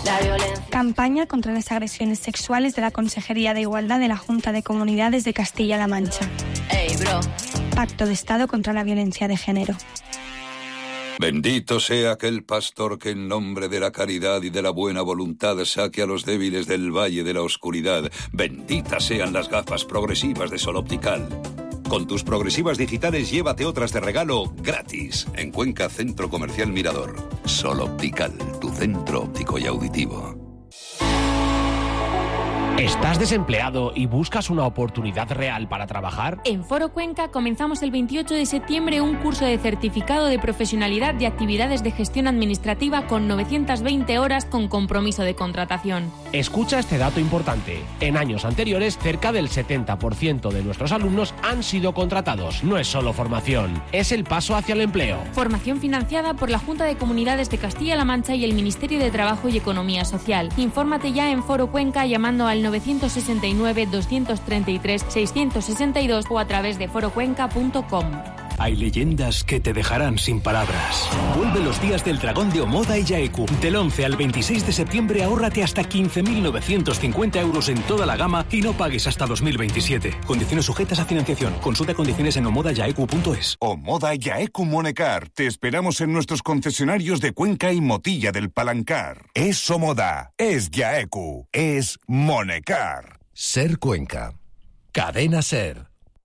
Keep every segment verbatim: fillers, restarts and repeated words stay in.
La violencia. Campaña contra las agresiones sexuales de la Consejería de Igualdad de la Junta de Comunidades de Castilla-La Mancha. Ey, bro. Pacto de Estado contra la violencia de género. Bendito sea aquel pastor que en nombre de la caridad y de la buena voluntad saque a los débiles del valle de la oscuridad. Benditas sean las gafas progresivas de Sol Optical. Con tus progresivas digitales llévate otras de regalo gratis en Cuenca Centro Comercial Mirador. Sol Optical, tu centro óptico y auditivo. ¿Estás desempleado y buscas una oportunidad real para trabajar? En Foro Cuenca comenzamos el veintiocho de septiembre un curso de certificado de profesionalidad de actividades de gestión administrativa con novecientas veinte horas con compromiso de contratación. Escucha este dato importante. En años anteriores, cerca del setenta por ciento de nuestros alumnos han sido contratados. No es solo formación, es el paso hacia el empleo. Formación financiada por la Junta de Comunidades de Castilla-La Mancha y el Ministerio de Trabajo y Economía Social. Infórmate ya en Foro Cuenca llamando al novecientos sesenta y nueve, doscientos treinta y tres, seiscientos sesenta y dos o a través de foro cuenca punto com. Hay leyendas que te dejarán sin palabras. Vuelve los días del dragón de Omoda y Yaeku. Del once al veintiséis de septiembre ahórrate hasta quince mil novecientos cincuenta euros en toda la gama y no pagues hasta dos mil veintisiete. Condiciones sujetas a financiación. Consulta condiciones en omoda yaeku punto es. Omoda Yaeku Monecar. Te esperamos en nuestros concesionarios de Cuenca y Motilla del Palancar. Es Omoda, es Yaeku, es Monecar. Ser Cuenca. Cadena Ser.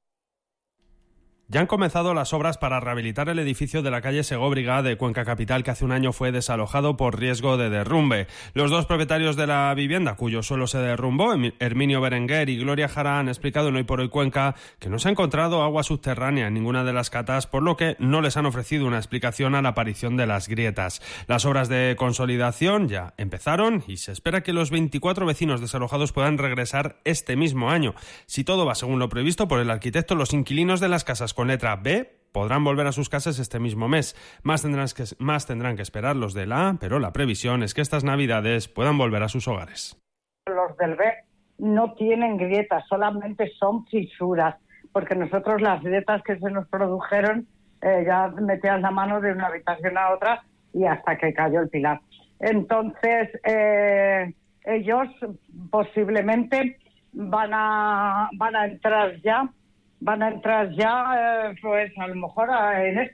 Ya han comenzado las obras para rehabilitar el edificio de la calle Segóbriga de Cuenca Capital, que hace un año fue desalojado por riesgo de derrumbe. Los dos propietarios de la vivienda, cuyo suelo se derrumbó, Herminio Berenguer y Gloria Jara, han explicado en Hoy por Hoy Cuenca que no se ha encontrado agua subterránea en ninguna de las catas, por lo que no les han ofrecido una explicación a la aparición de las grietas. Las obras de consolidación ya empezaron y se espera que los veinticuatro vecinos desalojados puedan regresar este mismo año. Si todo va según lo previsto por el arquitecto, los inquilinos de las casas con letra B podrán volver a sus casas este mismo mes. Más tendrán que, más tendrán que esperar los de la A, pero la previsión es que estas navidades puedan volver a sus hogares. Los del B no tienen grietas, solamente son fisuras, porque nosotros las grietas que se nos produjeron eh, ya metías la mano de una habitación a otra y hasta que cayó el pilar. Entonces, eh, ellos posiblemente van a, van a entrar ya Van a entrar ya, eh, pues a lo mejor a, en este